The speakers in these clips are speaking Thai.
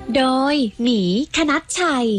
โดยหมีคณัชชัย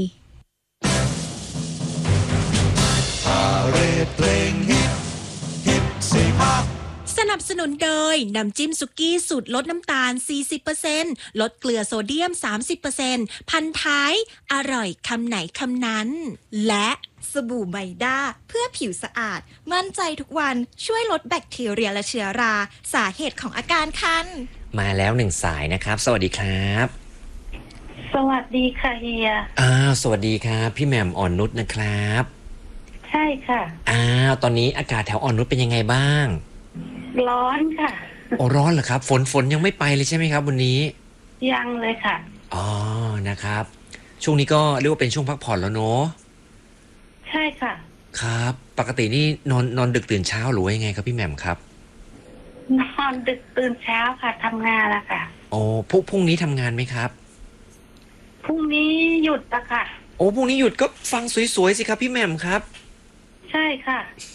สนับสนุนโดยน้ำจิ้มสุกี้สูตรลดน้ำตาล 40% ลดเกลือโซเดียม 30% พันท้ายอร่อยคำไหนคำนั้นและสบู่ไมด้าเพื่อผิวสะอาดมั่นใจทุกวันช่วยลดแบคทีเรียและเชื้อราสาเหตุของอาการคันมาแล้วหนึ่งสายนะครับสวัสดีครับสวัสดีค่ะเฮียสวัสดีครับพี่แหม่มอ่อนนุชนะครับใช่ค่ะตอนนี้อากาศแถวอ่อนนุชเป็นยังไงบ้างร้อนค่ะโอ้ร้อนเหรอครับฝนยังไม่ไปเลยใช่ไหมครับวันนี้ยังเลยค่ะนะครับช่วงนี้ก็เรียกว่าเป็นช่วงพักผ่อนแล้วเนอะใช่ค่ะครับปกตินี่นอนดึกตื่นเช้าหรือว่ายังไงครับพี่แหม่มครับนอนดึกตื่นเช้าค่ะทำงานแล้วค่ะโอ้พรุ่งนี้ทำงานไหมครับพรุ่งนี้หยุดอะค่ะโอ้พรุ่งนี้หยุดก็ฟังสวยๆสิครับพี่แหม่มครับใช่ค่ะ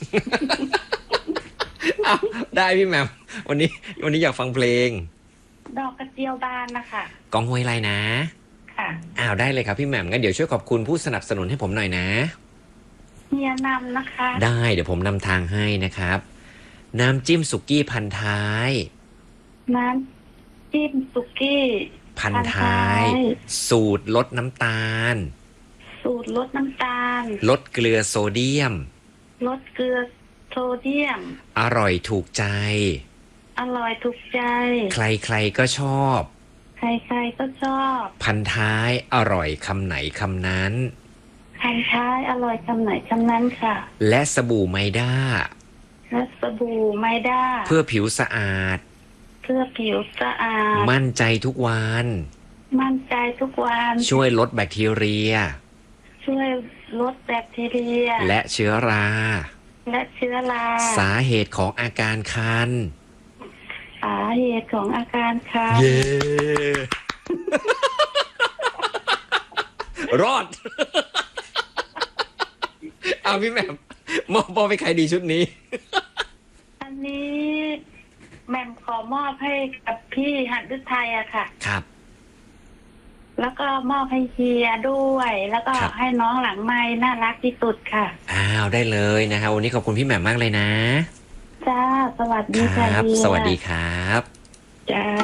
ได้พี่แหม่มวันนี้อยากฟังเพลงดอกกระเจียวบานนะคะกองห้วยไร่นะค่ะได้เลยครับพี่แหม่มงั้นเดี๋ยวช่วยขอบคุณผู้สนับสนุนให้ผมหน่อยนะเฮียนำนะคะได้เดี๋ยวผมนำทางให้นะครับน้ำจิ้มสุกี้พันท้ายน้ำจิ้มสุกี้พันท้ายสูตรลดน้ำตาลสูตรลดน้ำตาลลดเกลือโซเดียมลดเกลือโซเดียมอร่อยถูกใจอร่อยถูกใจใครๆก็ชอบใครๆก็ชอบพันท้ายอร่อยคำไหนคำนั้นพันท้ายอร่อยคำไหนคำนั้นค่ะและสบู่ไมด้าและสบู่ไมด้าเพื่อผิวสะอาดเพื่อผิวสะอาดมั่นใจทุกวันมั่นใจทุกวันช่วยลดแบคทีเรียช่วยลดแบคทีเรียและเชื้อราสาเหตุของอาการคันสาเหตุของอาการคันเย้รอดพี่แหม่มมอบไปใครดีชุดนี้อันนี้แหม่มขอมอบให้กับพี่หัดฤทัยอะค่ะครับแล้วก็มอบให้เฮียด้วยแล้วก็ให้น้องหลังไม้น่ารักที่สุดค่ะได้เลยนะครับวันนี้ขอบคุณพี่แหม่มมากเลยนะจ้าสวัสดีค่ะสวัสดีครับจ้า